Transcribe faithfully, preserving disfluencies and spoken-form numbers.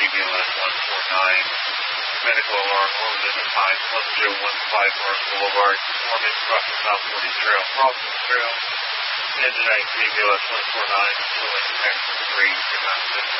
B L S one four nine. Medical alarm over the five one zero one five North Boulevard, performing across the South forty Trail, Carlson Trail. Engine nine B L S one four nine, pulling Texas three, two nine six.